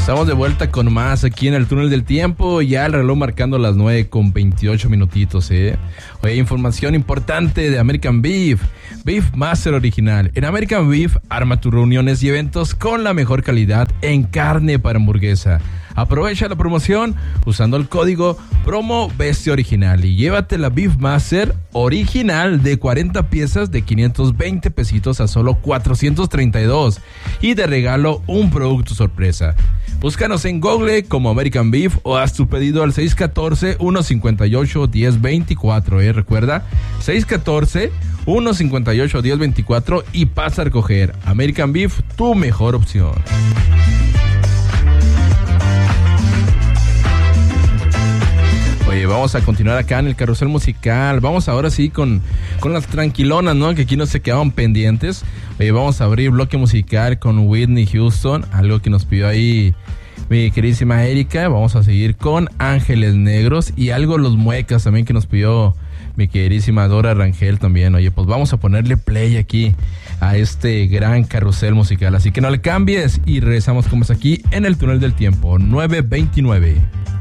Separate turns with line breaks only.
Estamos de vuelta con más aquí en el túnel del tiempo, ya el reloj marcando las 9:28 minutitos, Oye, información importante de American Beef, Beef Master original. En American Beef, arma tus reuniones y eventos con la mejor calidad en carne para hamburguesa. Aprovecha la promoción usando el código promo Bestia Original y llévate la Beef Master original de 40 piezas de 520 pesitos a solo 432 y de regalo un producto sorpresa. Búscanos en Google como American Beef o haz tu pedido al 614-158-1024. Recuerda, 614-158-1024 y pasa a recoger. American Beef, tu mejor opción. Oye, vamos a continuar acá en el carrusel musical. Vamos ahora sí con las tranquilonas, ¿no? Que aquí no se quedaban pendientes. Oye, vamos a abrir bloque musical con Whitney Houston, algo que nos pidió ahí mi queridísima Erika. Vamos a seguir con Ángeles Negros y algo Los Muecas también que nos pidió mi queridísima Dora Rangel también. Oye, pues vamos a ponerle play aquí a este gran carrusel musical. Así que no le cambies y regresamos como es aquí en el túnel del tiempo, 9:29.